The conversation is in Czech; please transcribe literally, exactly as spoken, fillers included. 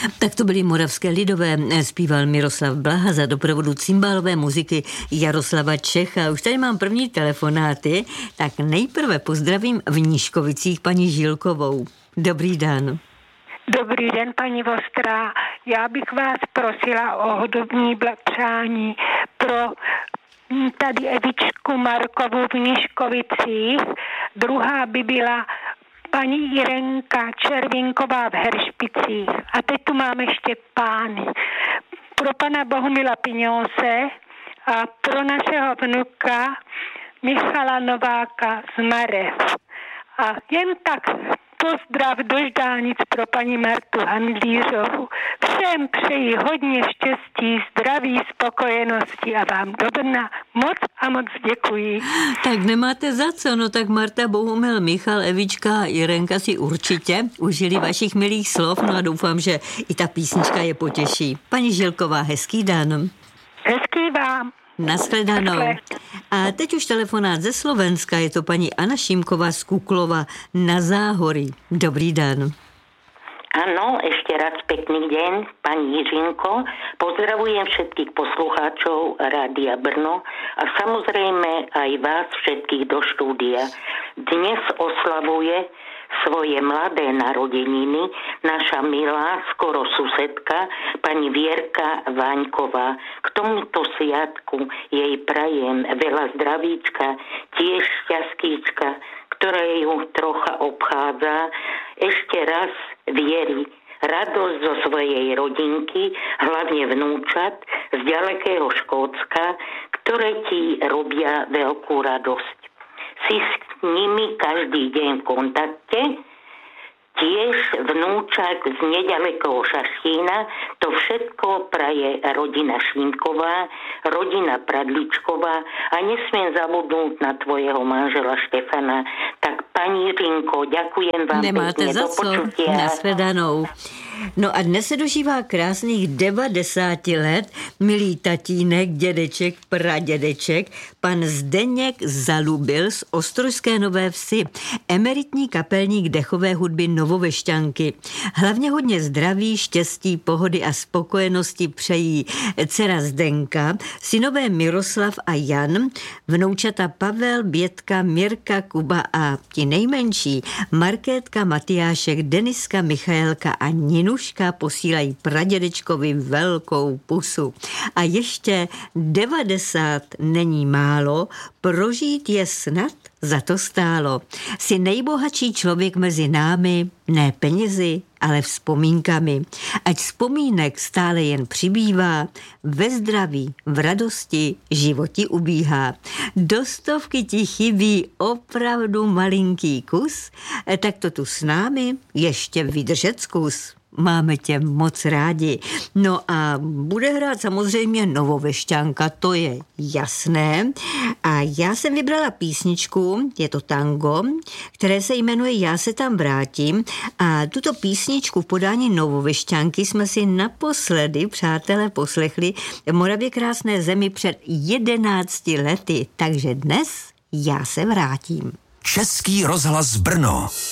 Tak to byly Moravské lidové, zpíval Miroslav Blaha za doprovodu cymbálové muziky Jaroslava Čecha. Už tady mám první telefonáty, tak nejprve pozdravím v Nížkovicích paní Žilkovou. Dobrý den. Dobrý den, paní Vostrá. Já bych vás prosila o hudební přání pro tady Evičku Markovou v Nížkovicích. Druhá by byla paní Irenka Červinková v Heršpicích. A teď tu mám ještě pány. Pro pana Bohumila Piňose a pro našeho vnuka Michala Nováka z Marev. A jen tak pozdrav do Ždánic pro paní Martu Handlířovu. Všem přeji hodně štěstí, zdraví, spokojenosti a vám do Brna moc a moc děkuji. Tak nemáte za co, no tak Marta, Bohumil, Michal, Evička a Jirenka si určitě užili vašich milých slov, no a doufám, že i ta písnička je potěší. Paní Žilková, hezký den. Hezký vám. Nashledanou. A teď už telefonát ze Slovenska, je to paní Anna Šimková z Kuklova na Záhorí. Dobrý den. Áno, ešte raz pekný deň, pani Jiřinko. Pozdravujem všetkých poslucháčov Rádia Brno a samozrejme aj vás všetkých do štúdia. Dnes oslavuje svoje mladé narodeniny naša milá, skoro susedka, pani Vierka Vaňková. K tomuto sviatku jej prajem veľa zdravíčka, tiež šťastíčka, ktoré ju trocha obchádza. Ešte raz viery, radosť zo svojej rodinky, hlavne vnúčat z ďalekého Škótska, ktoré ti robia veľkú radosť. Si s nimi každý deň v kontakte, tiež vnúčat z nedalekého Šaštína, to všetko praje rodina Šimková, rodina Pradličková a nesmiem zabudnúť na tvojho manžela Štefana. Tak pani Jiřinko, ďakujem vám. Nemáte pekne, za do co, počutia. nashledanou. No a dnes se dožívá krásných devadesát let milý tatínek, dědeček, pradědeček, pan Zdeněk Zalubil z Ostrožské Nové Vsi, emeritní kapelník dechové hudby Novovešťanky. Hlavně hodně zdraví, štěstí, pohody a spokojenosti přejí dcera Zdenka, synové Miroslav a Jan, vnoučata Pavel, Bětka, Mirka, Kuba a ti nejmenší Markétka, Matyášek, Deniska, Michaelka a Ninuška posílají pradědečkovi velkou pusu. A ještě devadesát není málo, prožít je snad za to stálo. Jsi nejbohatší člověk mezi námi, ne penězi, ale vzpomínkami. Ať vzpomínek stále jen přibývá, ve zdraví, v radosti životi ubíhá. Do stovky ti chybí opravdu malinký kus, tak to tu s námi ještě vydržet zkus. Máme tě moc rádi. No a bude hrát samozřejmě Novovešťanka, to je jasné. A já jsem vybrala písničku, je to tango, které se jmenuje Já se tam vrátím. A tuto písničku v podání Novovešťanky jsme si naposledy, přátelé, poslechli v Moravě krásné zemi před jedenácti lety. Takže dnes Já se vrátím. Český rozhlas Brno.